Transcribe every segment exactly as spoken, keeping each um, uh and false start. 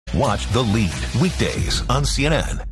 Watch The Lead weekdays on C N N.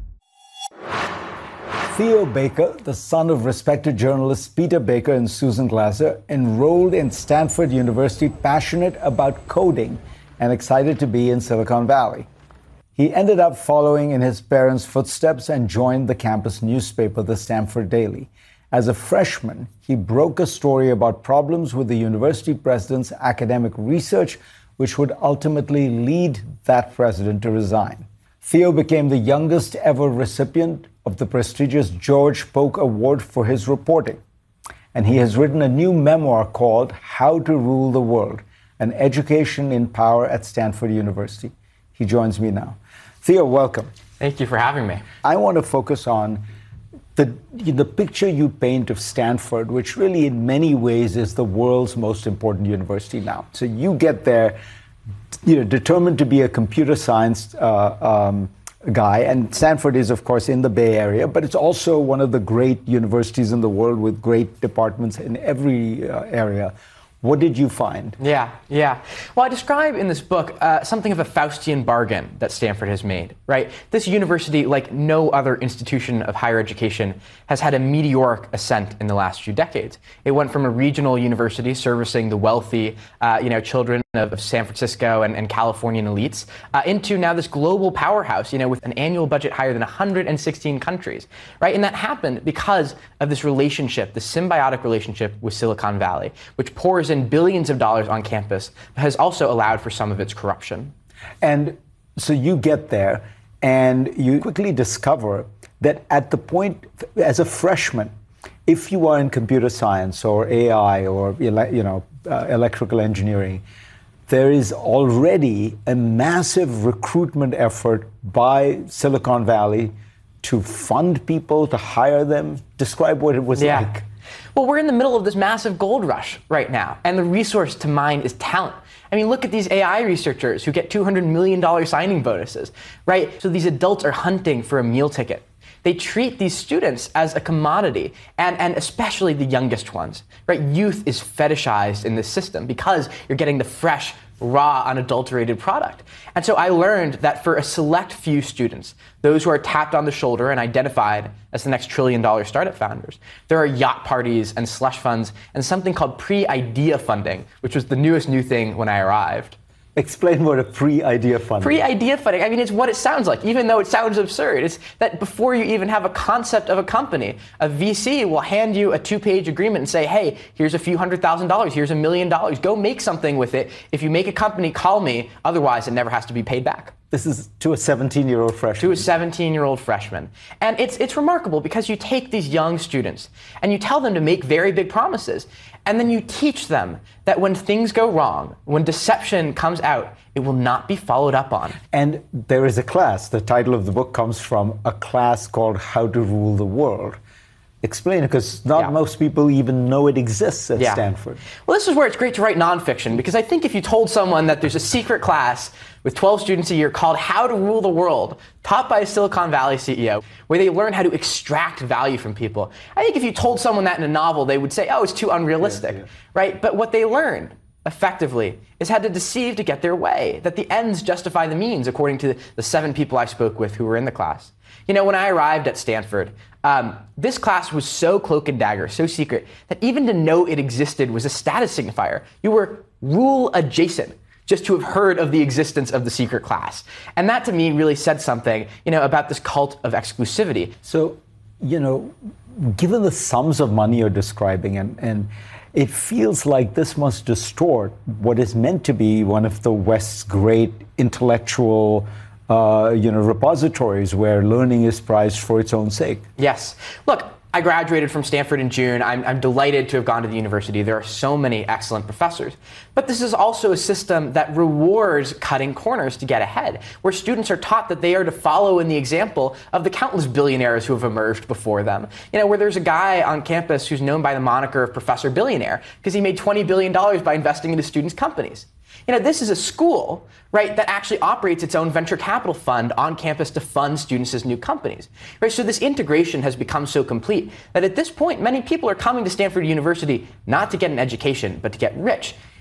Theo Baker, the son of respected journalists Peter Baker and Susan Glasser, enrolled in Stanford University, passionate about coding and excited to be in Silicon Valley. He ended up following in his parents' footsteps and joined the campus newspaper, the Stanford Daily. As a freshman, he broke a story about problems with the university president's academic research, which would ultimately lead that president to resign. Theo became the youngest ever recipient of the prestigious George Polk Award for his reporting. And he has written a new memoir called How to Rule the World, an education in power at Stanford University. He joins me now. Theo, welcome. Thank you for having me. I want to focus on the, the picture you paint of Stanford, which really in many ways is the world's most important university now. So you get there, you know, determined to be a computer science uh, um, guy, and Stanford is, of course, in the Bay Area, but it's also one of the great universities in the world with great departments in every uh, area. What did you find? Yeah, yeah. Well, I describe in this book uh, something of a Faustian bargain that Stanford has made, right? This university, like no other institution of higher education, has had a meteoric ascent in the last few decades. It went from a regional university servicing the wealthy, uh, you know, children of San Francisco and, and Californian elites, uh, into now this global powerhouse, you know, with an annual budget higher than one hundred sixteen countries, right? And that happened because of this relationship, the symbiotic relationship with Silicon Valley, which pours in billions of dollars on campus, but has also allowed for some of its corruption. And so you get there and you quickly discover that at the point, as a freshman, if you are in computer science or A I or, you know, uh, electrical engineering, there is already a massive recruitment effort by Silicon Valley to fund people, to hire them. Describe what it was yeah. like. Well, we're in the middle of this massive gold rush right now, and the resource to mine is talent. I mean, look at these A I researchers who get two hundred million dollars signing bonuses, right? So these adults are hunting for a meal ticket. They treat these students as a commodity, and, and especially the youngest ones, right? Youth is fetishized in this system because you're getting the fresh, raw, unadulterated product. And so I learned that for a select few students, those who are tapped on the shoulder and identified as the next trillion dollar startup founders, there are yacht parties and slush funds and something called pre-idea funding, which was the newest new thing when I arrived. Explain what a pre-idea funding is. Pre-idea funding, I mean, it's what it sounds like, even though it sounds absurd. It's that before you even have a concept of a company, a V C will hand you a two-page agreement and say, hey, here's a few hundred thousand dollars, here's a million dollars, go make something with it. If you make a company, call me, otherwise it never has to be paid back. This is to a seventeen-year-old freshman. To a seventeen-year-old freshman. And it's it's remarkable because you take these young students and you tell them to make very big promises. And then you teach them that when things go wrong, when deception comes out, it will not be followed up on. And there is a class. The title of the book comes from a class called How to Rule the World. Explain it, because not yeah. most people even know it exists at yeah. Stanford. Well, this is where it's great to write nonfiction, because I think if you told someone that there's a secret class with twelve students a year called How to Rule the World, taught by a Silicon Valley C E O, where they learn how to extract value from people, I think if you told someone that in a novel, they would say, oh, it's too unrealistic, yeah, yeah. right? But what they learn effectively is how to deceive to get their way, that the ends justify the means, according to the seven people I spoke with who were in the class. You know, when I arrived at Stanford, um, this class was so cloak and dagger, so secret, that even to know it existed was a status signifier. You were rule adjacent just to have heard of the existence of the secret class. And that to me really said something, you know, about this cult of exclusivity. So, you know, given the sums of money you're describing, and, and it feels like this must distort what is meant to be one of the West's great intellectual Uh, you know, repositories where learning is prized for its own sake. Yes. Look, I graduated from Stanford in June. I'm, I'm delighted to have gone to the university. There are so many excellent professors. But this is also a system that rewards cutting corners to get ahead, where students are taught that they are to follow in the example of the countless billionaires who have emerged before them. You know, where there's a guy on campus who's known by the moniker of Professor Billionaire because he made twenty billion dollars by investing into students' companies. You know, this is a school, right, that actually operates its own venture capital fund on campus to fund students as new companies, right? So this integration has become so complete that at this point, many people are coming to Stanford University not to get an education, but to get rich.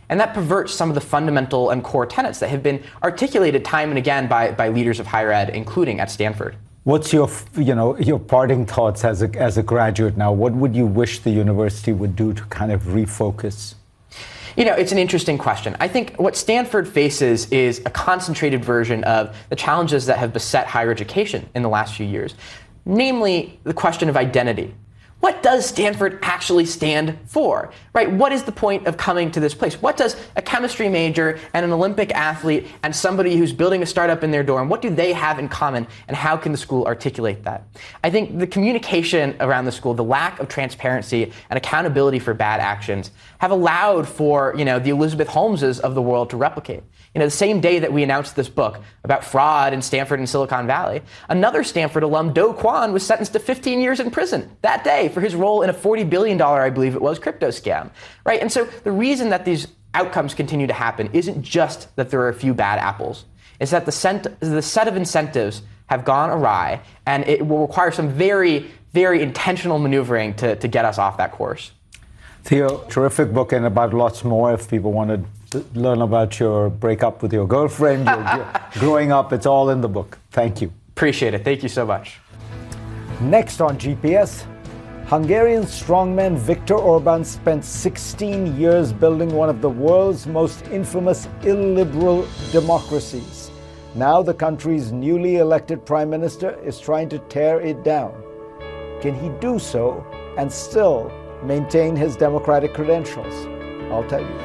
And that perverts some of the fundamental and core tenets that have been articulated time and again by, by leaders of higher ed, including at Stanford. What's your, you know, your parting thoughts as a, as a graduate now? What would you wish the university would do to kind of refocus? You know, it's an interesting question. I think what Stanford faces is a concentrated version of the challenges that have beset higher education in the last few years, namely the question of identity. What does Stanford actually stand for, right? What is the point of coming to this place? What does a chemistry major and an Olympic athlete and somebody who's building a startup in their dorm, what do they have in common, and how can the school articulate that? I think the communication around the school, the lack of transparency and accountability for bad actions have allowed for, you know, the Elizabeth Holmeses of the world to replicate. You know, the same day that we announced this book about fraud in Stanford and Silicon Valley, another Stanford alum, Do Kwon, was sentenced to fifteen years in prison that day for his role in a forty billion dollars, I believe it was, crypto scam, right? And so the reason that these outcomes continue to happen isn't just that there are a few bad apples. It's that the, cent- the set of incentives have gone awry, and it will require some very, very intentional maneuvering to, to get us off that course. Theo, terrific book, and about lots more if people want to learn about your breakup with your girlfriend, your, your growing up. It's all in the book. Thank you. Appreciate it. Thank you so much. Next on G P S, Hungarian strongman Viktor Orban spent sixteen years building one of the world's most infamous illiberal democracies. Now the country's newly elected prime minister is trying to tear it down. Can he do so and still maintain his democratic credentials? I'll tell you.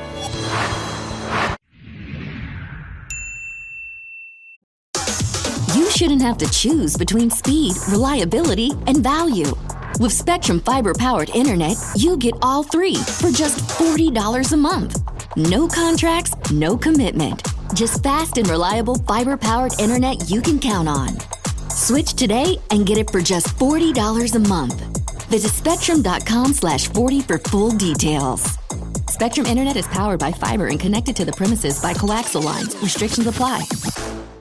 You shouldn't have to choose between speed, reliability, and value. With Spectrum Fiber-powered internet, you get all three for just forty dollars a month. No contracts, no commitment. Just fast and reliable fiber-powered internet you can count on. Switch today and get it for just forty dollars a month. Visit spectrum.com slash 40 for full details. Spectrum Internet is powered by fiber and connected to the premises by coaxial lines. Restrictions apply.